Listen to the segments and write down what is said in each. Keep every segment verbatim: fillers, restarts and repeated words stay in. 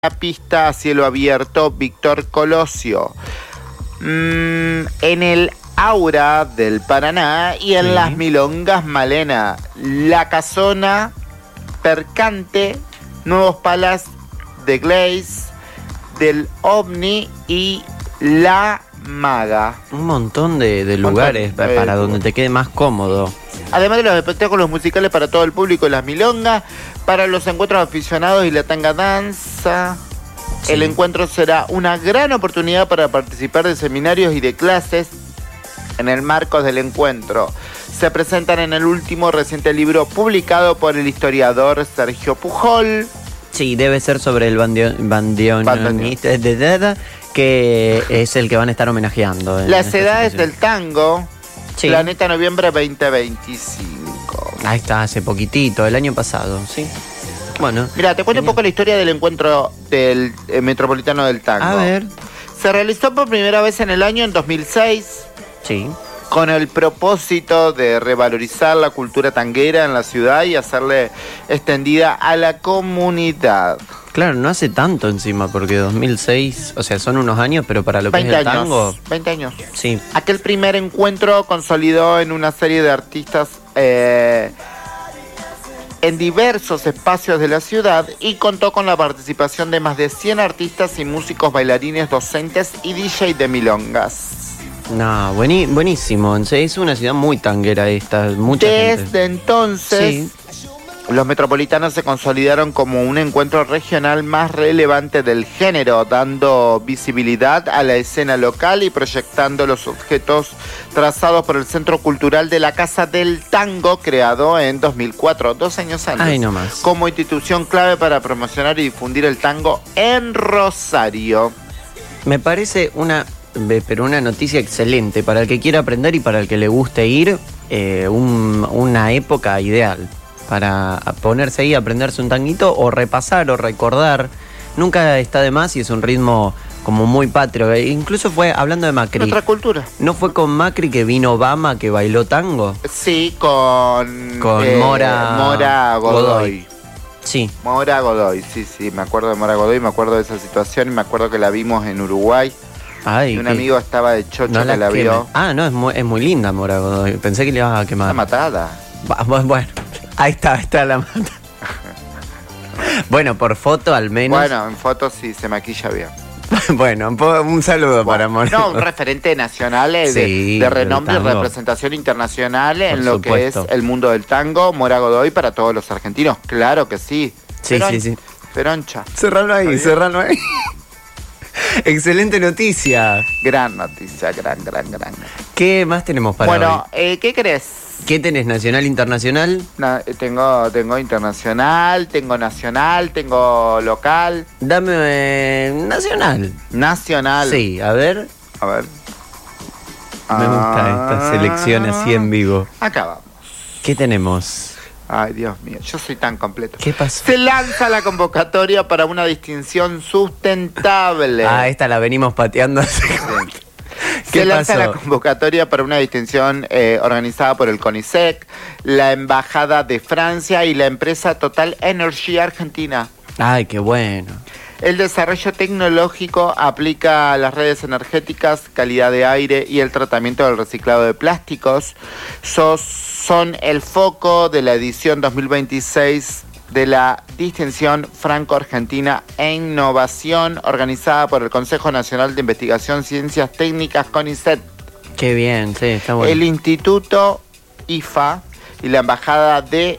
la pista a cielo abierto Víctor Colosio. Mm, en el Aura del Paraná y en sí. Las Milongas Malena, La Casona, Percante, Nuevos Palas de Glaze, del OVNI y La Maga. Un montón de, de lugares montón, para eh, donde te quede más cómodo. Además de los espectáculos musicales para todo el público, las milongas, para los encuentros aficionados y la tanga danza. Sí. El encuentro será una gran oportunidad para participar de seminarios y de clases en el marco del encuentro. Se presentan en el último reciente libro publicado por el historiador Sergio Pujol. Sí, debe ser sobre el bandoneonista de Dada, que es el que van a estar homenajeando. Las edades del tango. Sí. Planeta Noviembre veinte veinticinco. Ahí está, hace poquitito, el año pasado, sí. Bueno. Mira, te cuento un poco la historia del encuentro del eh, Metropolitano del Tango. A ver. Se realizó por primera vez en el año en dos mil seis. Sí. Con el propósito de revalorizar la cultura tanguera en la ciudad y hacerle extendida a la comunidad. Claro, no hace tanto encima, porque dos mil seis, o sea, son unos años, pero para lo que es el años, tango... veinte años. Sí. Aquel primer encuentro consolidó en una serie de artistas eh, en diversos espacios de la ciudad y contó con la participación de más de cien artistas y músicos, bailarines, docentes y D J de milongas. No, buení, buenísimo. Es una ciudad muy tanguera esta. Mucha Desde gente. entonces... Sí. Los metropolitanos se consolidaron como un encuentro regional más relevante del género, dando visibilidad a la escena local y proyectando los objetos trazados por el Centro Cultural de la Casa del Tango, creado en dos mil cuatro, dos años antes, Ay, no más. como institución clave para promocionar y difundir el tango en Rosario. Me parece una, pero una noticia excelente para el que quiera aprender y para el que le guste ir, eh, un, una época ideal para ponerse ahí, aprenderse un tanguito o repasar o recordar. Nunca está de más y es un ritmo como muy patrio. Incluso fue, hablando de Macri, otra cultura. ¿No fue con Macri que vino Obama que bailó tango? Sí, con, con eh, Mora, Mora Godoy. Godoy. Sí. Mora Godoy, sí, sí, me acuerdo de Mora Godoy, me acuerdo de esa situación y me acuerdo que la vimos en Uruguay. Ay, y un ¿qué? amigo estaba de chocho no que la queme. vio. Ah, no, es muy, es muy linda Mora Godoy. Pensé que le ibas a quemar. Está matada. Bueno, ahí está, ahí está la mata. Bueno, por foto al menos. Bueno, en foto sí se maquilla bien. Bueno, un saludo bueno, para Mora. No, un referente nacional de, sí, de renombre y representación internacional en por lo supuesto. Que es el mundo del tango, Mora Godoy para todos los argentinos. Claro que sí. Sí, Peron, sí, sí. Peroncha. Cerralo ahí, cerralo ahí. Excelente noticia. Gran noticia, gran, gran, gran. ¿Qué más tenemos para bueno, hoy? Bueno, eh, ¿qué crees? ¿Qué tenés? ¿Nacional, internacional? No, tengo, tengo internacional, tengo nacional, tengo local. Dame eh, nacional. Nacional. Sí, a ver. A ver. Me gusta ah, esta selección así en vivo. Acá vamos. ¿Qué tenemos? Ay, Dios mío, yo soy tan completo. ¿Qué pasó? Se lanza la convocatoria para una distinción sustentable. Ah, esta la venimos pateando hace sí. Se ¿Qué lanza pasó? la convocatoria para una distinción eh, organizada por el CONICET, la Embajada de Francia y la empresa Total Energy Argentina. Ay, qué bueno. El desarrollo tecnológico aplica a las redes energéticas, calidad de aire y el tratamiento del reciclado de plásticos. Sos, son el foco de la edición dos mil veintiséis de la distinción Franco-Argentina e Innovación organizada por el Consejo Nacional de Investigación Ciencias Técnicas CONICET. Qué bien, sí, está bueno. El Instituto I F A y la Embajada de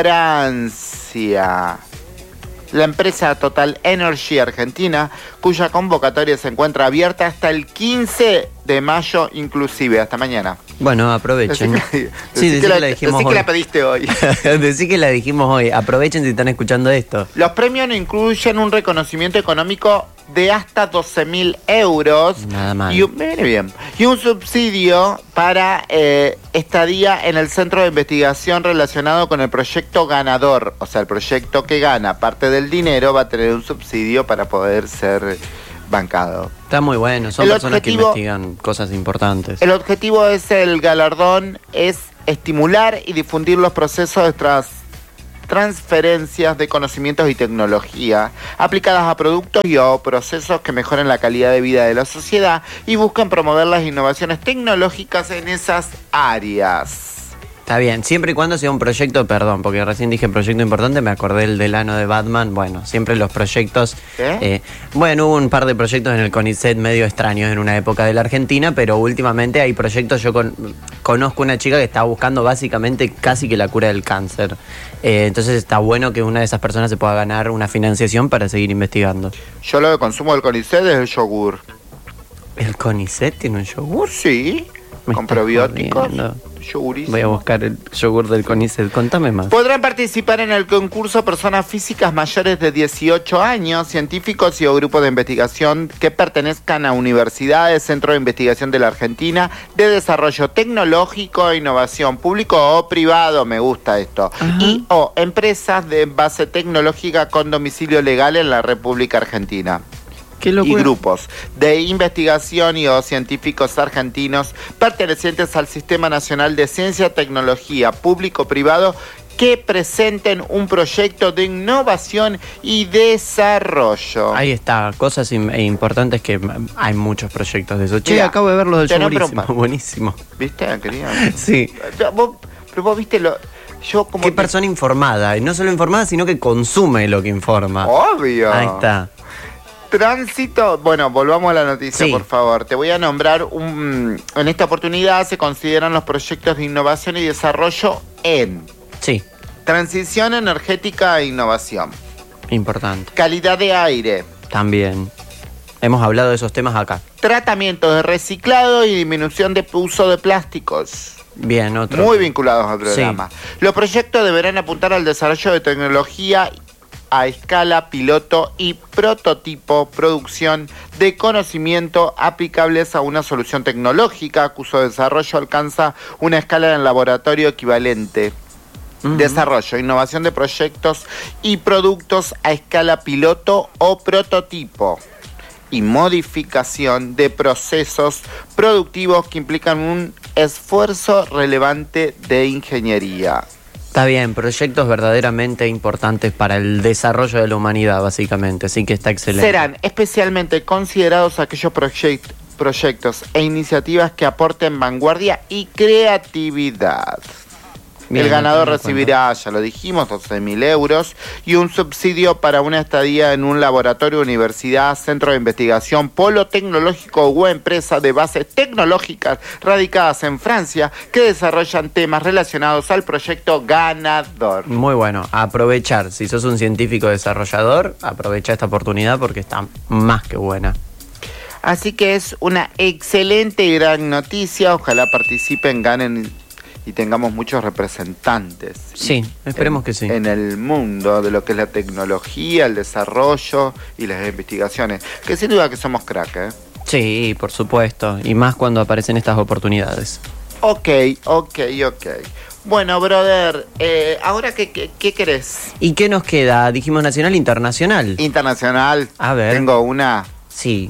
Francia. La empresa Total Energy Argentina, cuya convocatoria se encuentra abierta hasta el quince de mayo inclusive, hasta mañana. Bueno, aprovechen. Decí que, sí, decí que, la, que la dijimos decí hoy. que la pediste hoy. Decí que la dijimos hoy. Aprovechen si están escuchando esto. Los premios incluyen un reconocimiento económico de hasta doce mil euros. Nada mal. Y un, me viene bien. Y un subsidio para eh, estadía en el centro de investigación relacionado con el proyecto ganador. O sea, el proyecto que gana parte del dinero va a tener un subsidio para poder ser bancado. Está muy bueno, son el personas objetivo, que investigan cosas importantes. El objetivo es el galardón, es estimular y difundir los procesos de tras transferencias de conocimientos y tecnología aplicadas a productos y o procesos que mejoren la calidad de vida de la sociedad y buscan promover las innovaciones tecnológicas en esas áreas. Está bien, siempre y cuando sea un proyecto, perdón, porque recién dije proyecto importante, me acordé el del ano de Batman. Bueno, siempre los proyectos... ¿Eh? Eh, bueno, hubo un par de proyectos en el CONICET medio extraños en una época de la Argentina, pero últimamente hay proyectos, yo con, conozco una chica que está buscando básicamente casi que la cura del cáncer. Eh, entonces está bueno que una de esas personas se pueda ganar una financiación para seguir investigando. Yo lo que consumo del CONICET es el yogur. ¿El CONICET tiene un yogur? Sí, Me con estás probióticos. jodiendo. Yogurísimo. Voy a buscar el yogur del CONICET, contame más. Podrán participar en el concurso personas físicas mayores de dieciocho años, científicos y o grupos de investigación que pertenezcan a universidades, centros de investigación de la Argentina, de desarrollo tecnológico e innovación, público o privado, me gusta esto, Ajá. y o empresas de base tecnológica con domicilio legal en la República Argentina. Qué Y locura. grupos de investigación y o científicos argentinos pertenecientes al Sistema Nacional de Ciencia y Tecnología Público-Privado que presenten un proyecto de innovación y desarrollo. Ahí está, cosas im- importantes que mm, hay muchos proyectos de eso. Che, Mira, acabo de ver lo del te nombro yogurísimo, un par. buenísimo. ¿Viste, querida? Sí. Vos, pero vos viste lo... Yo como Qué te- persona informada, y no solo informada, sino que consume lo que informa. Obvio. Ahí está. Tránsito, bueno, volvamos a la noticia, Sí. por favor. Te voy a nombrar un... En esta oportunidad se consideran los proyectos de innovación y desarrollo en Sí, transición energética e innovación, importante. calidad de aire, También. Hemos hablado de esos temas acá. tratamiento de reciclado y disminución de uso de plásticos. Bien, otro. Muy vinculados al Sí. programa. Los proyectos deberán apuntar al desarrollo de tecnología a escala, piloto y prototipo, producción de conocimiento aplicables a una solución tecnológica cuyo desarrollo alcanza una escala en laboratorio equivalente. Ujú. Desarrollo, innovación de proyectos y productos a escala piloto o prototipo. Y modificación de procesos productivos que implican un esfuerzo relevante de ingeniería. Está bien, proyectos verdaderamente importantes para el desarrollo de la humanidad, básicamente. Así que está excelente. Serán especialmente considerados aquellos proyect- proyectos e iniciativas que aporten vanguardia y creatividad. Bien, El ganador lo tengo en recibirá, ya lo dijimos, doce mil euros y un subsidio para una estadía en un laboratorio, universidad, centro de investigación, polo tecnológico o empresa de bases tecnológicas radicadas en Francia que desarrollan temas relacionados al proyecto ganador. Muy bueno, aprovechar. Si sos un científico desarrollador, aprovecha esta oportunidad porque está más que buena. Así que es una excelente y gran noticia. Ojalá participen, ganen y tengamos muchos representantes. Sí, esperemos en, que sí. En el mundo de lo que es la tecnología, el desarrollo y las investigaciones. Que sin duda que somos crack, ¿eh? Sí, por supuesto. Y más cuando aparecen estas oportunidades. Ok, ok, ok. Bueno, brother, eh, ¿ahora qué, qué, qué querés? ¿Y qué nos queda? Dijimos nacional e internacional. Internacional. A ver. Tengo una... Sí.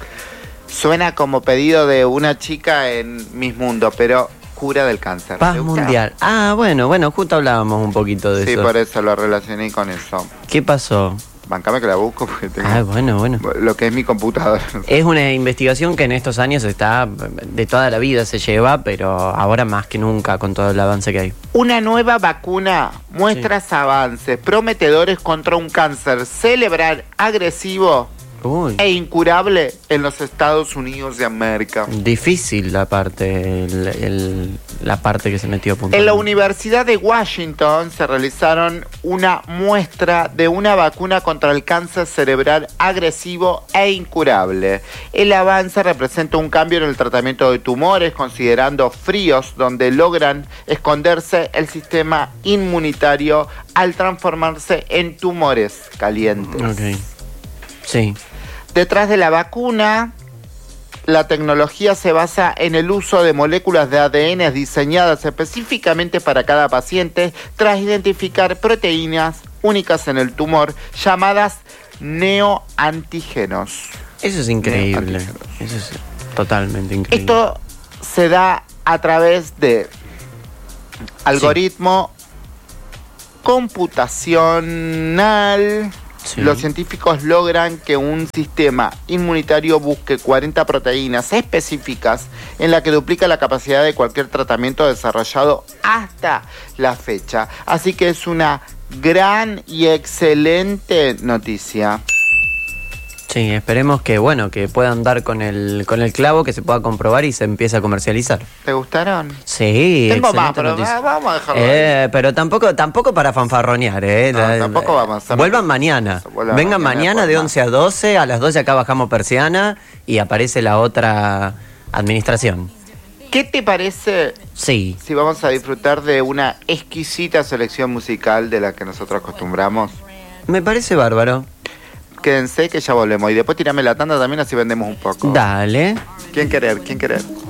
Suena como pedido de una chica en Miss Mundo, pero cura del cáncer. Paz ¿Te gusta? mundial. Ah, bueno, bueno, justo hablábamos un poquito de Sí, eso. por eso lo relacioné con eso. ¿Qué pasó? Bancame que la busco porque tengo Ah, bueno, bueno. lo que es mi computadora. Es una investigación que en estos años está, de toda la vida se lleva, pero ahora más que nunca con todo el avance que hay. Una nueva vacuna muestra avances prometedores contra un cáncer cerebral agresivo Uy, e incurable en los Estados Unidos de América. difícil la parte, el- el- la parte que se metió a punto. En la Universidad de Washington se realizaron una muestra de una vacuna contra el cáncer cerebral agresivo e incurable. El avance representa un cambio en el tratamiento de tumores, considerando fríos donde logran esconderse el sistema inmunitario al transformarse en tumores calientes. Ok. Sí. Detrás de la vacuna, la tecnología se basa en el uso de moléculas de A D N diseñadas específicamente para cada paciente tras identificar proteínas únicas en el tumor llamadas neoantígenos. Eso es increíble. Neoantígenos. Eso es totalmente increíble. Esto se da a través de algoritmo computacional, sí. Los científicos logran que un sistema inmunitario busque cuarenta proteínas específicas en la que duplica la capacidad de cualquier tratamiento desarrollado hasta la fecha. Así que es una gran y excelente noticia. Sí, esperemos que bueno que puedan dar con el con el clavo, que se pueda comprobar y se empiece a comercializar. ¿Te gustaron? Sí, tengo más, pero noticia. Vamos a dejarlo eh, ahí. Pero tampoco tampoco para fanfarronear, eh. No, la, tampoco vamos a Vuelvan mañana. Vuelvan Vengan mañana, mañana de once a doce, a las doce acá bajamos persiana y aparece la otra administración. ¿Qué te parece? Sí. Si vamos a disfrutar de una exquisita selección musical de la que nosotros acostumbramos. Me parece bárbaro. Quédense que ya volvemos. Y después tirame la tanda también, así vendemos un poco. Dale. ¿Quién querer? ¿Quién querer?